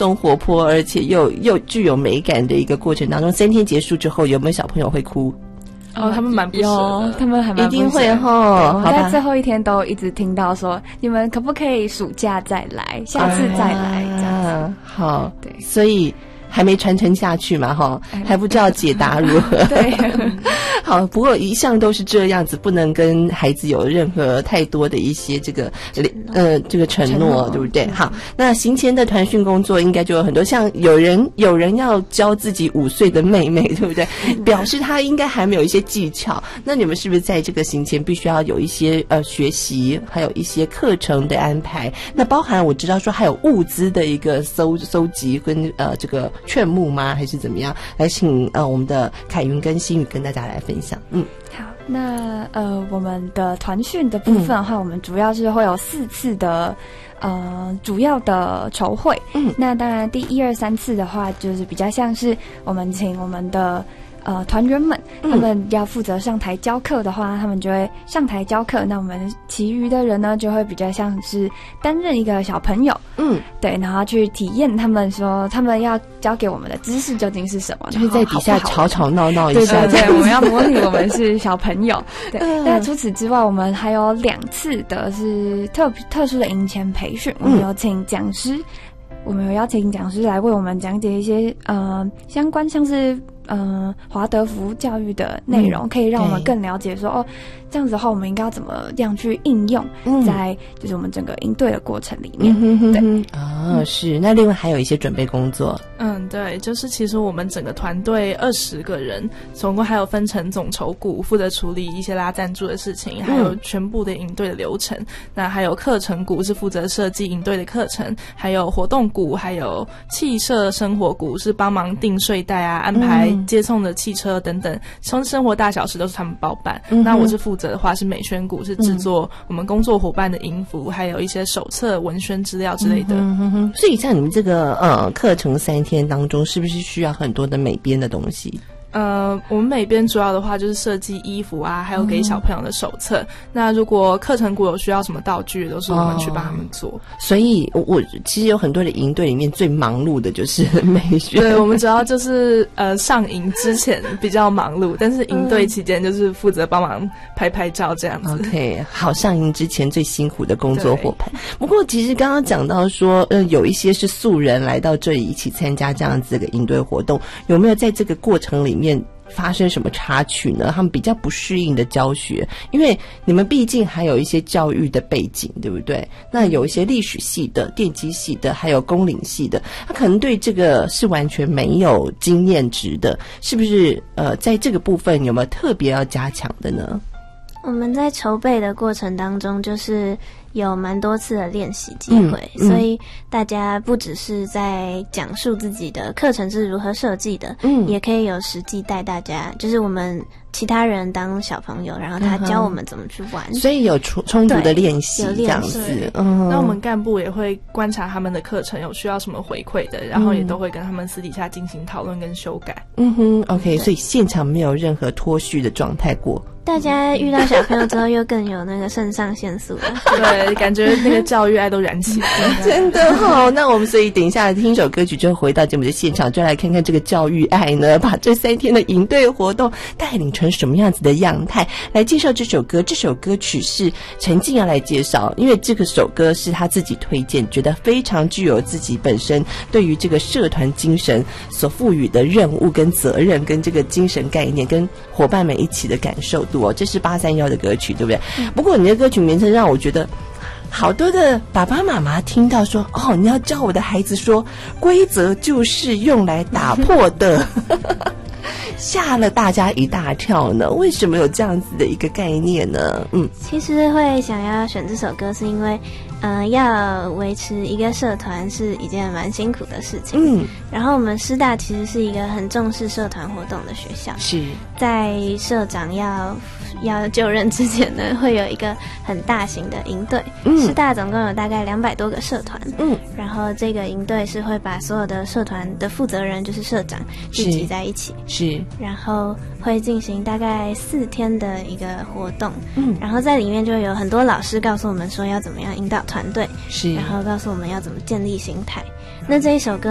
松活泼，而且又具有美感的一个过程当中，3天结束之后，有没有小朋友会哭？ 他们蛮不舍的， 他们还蛮不舍的， 一定会齁。 我在最后一天都一直听到说，你们可不可以暑假再来，下次再来这样子。 好， 对， 所以还没传承下去嘛，还不知道解答如何。 对， 好，不过一向都是这样子，不能跟孩子有任何太多的一些这个承诺，对不对？好，那行前的团训工作应该就有很多，像有人要教自己5岁的妹妹，对不对？表示他应该还没有一些技巧。那你们是不是在这个行前必须要有一些学习，还有一些课程的安排？那包含我知道说还有物资的一个搜集跟这个劝募吗？还是怎么样？来请我们的凯云跟新宇跟大家来分享。 好，那我们的团训的部分的话，我们主要是会有4次的主要的筹会。那当然第1、2、3次的话，就是比较像是我们请我们的团员们，他们要负责上台教课的话，他们就会上台教课。那我们其余的人呢，就会比较像是担任一个小朋友，对，然后去体验他们说他们要教给我们的知识究竟是什么， 就是在底下吵吵闹闹一下。 对，我们要模拟我们是小朋友。对，那除此之外，我们还有2次的是特殊的营前培训，我们有请讲师。我们有邀请讲师来为我们讲解一些相关像是华德福教育的内容，可以让我们更了解说这样子的话我们应该要怎么样去应用在就是我们整个营队的过程里面。对， 是。那另外还有一些准备工作。 对，就是其实我们整个团队20个人，总共还有分成总筹股，负责处理一些拉赞助的事情，还有全部的营队的流程。那还有课程股是负责设计营队的课程，还有活动股，还有汽车生活股是帮忙订睡袋啊、安排接送的汽车等等，生活大小事都是他们包办。那我是负责的话是美宣股，是制作我们工作伙伴的营服，还有一些手册、文宣资料之类的。 所以像你们这个课程3天当中，是不是需要很多的美编的东西？ 我们美编主要的话就是设计衣服啊，还有给小朋友的手册。那如果课程股有需要什么道具，都是我们去帮他们做。 所以我其实有很多的营队里面最忙碌的就是美宣。 对，我们主要就是上营之前比较忙碌，但是营队期间就是负责帮忙拍照这样子。 OK， 好，上营之前最辛苦的工作伙伴。不过其实刚刚讲到说有一些是素人来到这里一起参加这样子的营队活动，有没有在这个过程里面发生什么插曲呢？他们比较不适应的教学，因为你们毕竟还有一些教育的背景，对不对？那有一些历史系的、电机系的，还有工领系的，他可能对这个是完全没有经验值的，是不是？在这个部分有没有特别要加强的呢？ 我们在筹备的过程当中，就是有蛮多次的练习机会，所以大家不只是在讲述自己的课程是如何设计的，也可以有实际带大家，就是我们其他人当小朋友，然后他教我们怎么去玩， 所以有充足的练习这样子。 那我们干部也会观察他们的课程有需要什么回馈的，然后也都会跟他们私底下进行讨论跟修改。 OK， 所以现场没有任何脱序的状态过。 大家遇到小朋友之后又更有那个肾上腺素了。 对，感觉那个教育爱都燃起来了。 真的好，那我们所以等一下听首歌曲之后回到节目的现场，就来看看这个教育爱呢，把这3天的营队活动带领成什么样子的样态。来介绍这首歌，这首歌曲是陈静要来介绍，因为这个首歌是他自己推荐，觉得非常具有自己本身对于这个社团精神所赋予的任务跟责任跟这个精神概念跟伙伴们一起的感受度这是831的歌曲，对不对？不过你的歌曲名称让我觉得好多的爸爸妈妈听到说你要教我的孩子说规则就是用来打破的吓了大家一大跳呢。为什么有这样子的一个概念呢？ 其实会想要选这首歌是因为要维持一个社团是一件蛮辛苦的事情。然后我们师大其实是一个很重视社团活动的学校，是在社长要就任之前呢，会有一个很大型的营队。师大总共有大概200多个社团。然后这个营队是会把所有的社团的负责人，就是社长聚集在一起，是，然后会进行大概4天的一个活动。然后在里面就会有很多老师告诉我们说要怎么样引导团队，是，然后告诉我们要怎么建立心态。那这一首歌